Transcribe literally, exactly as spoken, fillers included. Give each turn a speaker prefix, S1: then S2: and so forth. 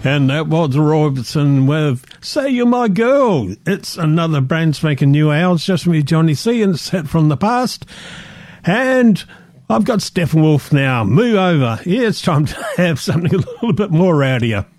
S1: And that was Robertson with Say You're My Girl. It's another brand spanking new hours, just me, Johnny C, and it's hit from the past. And I've got Steppenwolf now. Move over. Yeah, it's time to have something a little bit more rowdier.